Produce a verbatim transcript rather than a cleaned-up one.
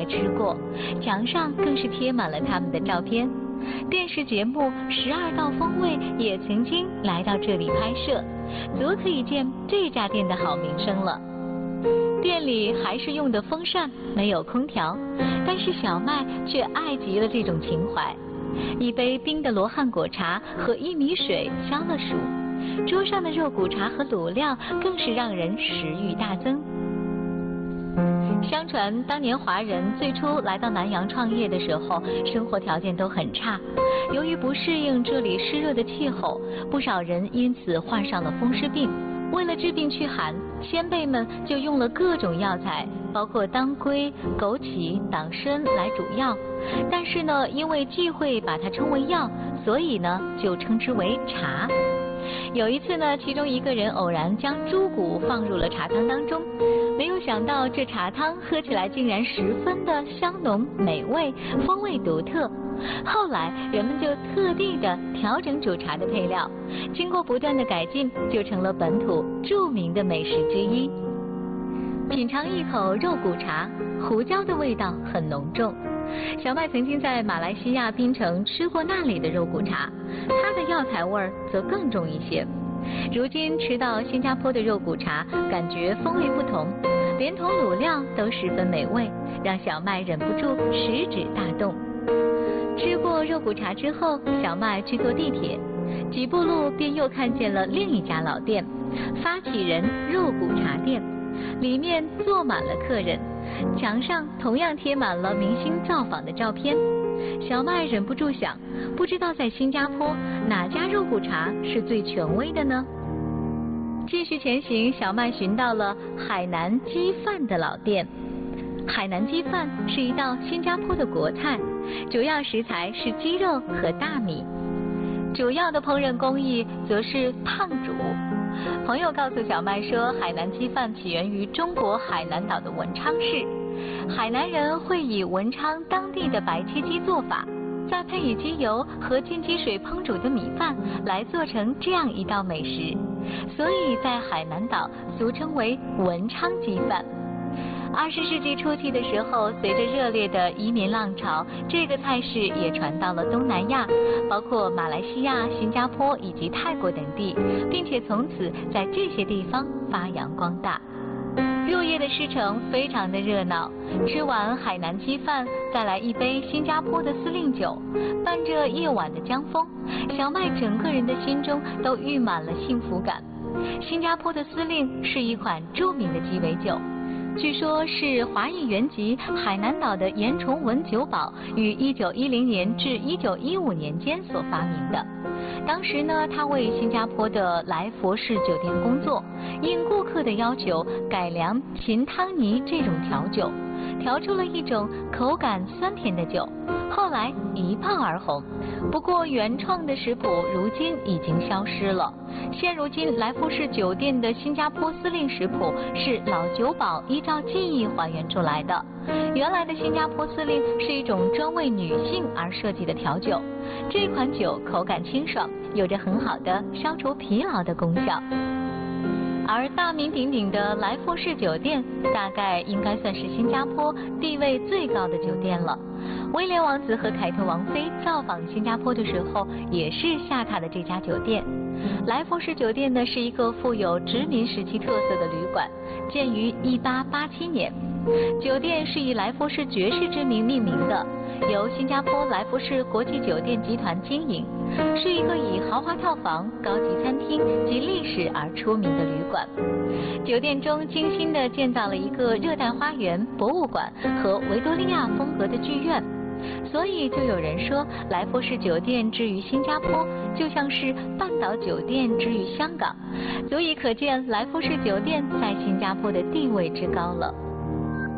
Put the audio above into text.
吃过，墙上更是贴满了他们的照片。电视节目《十二道风味》也曾经来到这里拍摄，足可以见这家店的好名声了。店里还是用的风扇，没有空调，但是小麦却爱极了这种情怀。一杯冰的罗汉果茶和一米水消了暑，桌上的肉骨茶和卤料更是让人食欲大增。相传当年华人最初来到南洋创业的时候，生活条件都很差，由于不适应这里湿热的气候，不少人因此患上了风湿病。为了治病驱寒，先辈们就用了各种药材，包括当归、枸杞、党参来煮药。但是呢，因为忌讳把它称为药，所以呢就称之为茶。有一次呢，其中一个人偶然将猪骨放入了茶汤当中，没有想到这茶汤喝起来竟然十分的香浓美味，风味独特。后来人们就特地的调整煮茶的配料，经过不断的改进，就成了本土著名的美食之一。品尝一口肉骨茶，胡椒的味道很浓重。小麦曾经在马来西亚槟城吃过那里的肉骨茶，它的药材味儿则更重一些。如今吃到新加坡的肉骨茶，感觉风味不同，连同卤料都十分美味，让小麦忍不住食指大动。吃过肉骨茶之后，小麦去坐地铁，几步路便又看见了另一家老店——发起人肉骨茶店，里面坐满了客人，墙上同样贴满了明星造访的照片。小麦忍不住想，不知道在新加坡哪家肉骨茶是最权威的呢？继续前行，小麦寻到了海南鸡饭的老店。海南鸡饭是一道新加坡的国菜，主要食材是鸡肉和大米，主要的烹饪工艺则是烫煮。朋友告诉小麦说，海南鸡饭起源于中国海南岛的文昌市，海南人会以文昌当地的白切鸡做法，再配以鸡油和进鸡水烹煮的米饭来做成这样一道美食，所以在海南岛俗称为文昌鸡饭。二十世纪初期的时候，随着热烈的移民浪潮，这个菜式也传到了东南亚，包括马来西亚、新加坡以及泰国等地，并且从此在这些地方发扬光大。入夜的狮城非常的热闹，吃完海南鸡饭，再来一杯新加坡的司令酒，伴着夜晚的江风，小麦整个人的心中都溢满了幸福感。新加坡的司令是一款著名的鸡尾酒，据说是华裔原籍海南岛的严崇文酒保于一九一零年至一九一五年间所发明的。当时呢，他为新加坡的来佛士酒店工作，应顾客的要求改良琴汤尼这种调酒，调出了一种口感酸甜的酒，后来一炮而红。不过原创的食谱如今已经消失了，现如今来福士酒店的新加坡司令食谱是老酒保依照记忆还原出来的。原来的新加坡司令是一种专为女性而设计的调酒，这款酒口感清爽，有着很好的消除疲劳的功效。而大名鼎鼎的来福士酒店大概应该算是新加坡地位最高的酒店了。威廉王子和凯特王妃造访新加坡的时候，也是下榻的这家酒店。来福士酒店呢，是一个富有殖民时期特色的旅馆，建于一八八七年。酒店是以来福士爵士之名命名的，由新加坡来福士国际酒店集团经营，是一个以豪华套房、高级餐厅及历史而出名的旅馆。酒店中精心地建造了一个热带花园、博物馆和维多利亚风格的剧院，所以就有人说，来福士酒店之于新加坡，就像是半岛酒店之于香港，足以可见来福士酒店在新加坡的地位之高了。